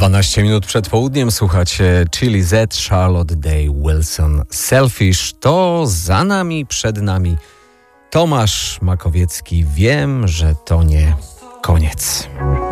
12 minut przed południem słuchacie Chili Z, Charlotte Day Wilson, Selfish. To za nami, przed nami Tomasz Makowiecki. Wiem, że to nie koniec.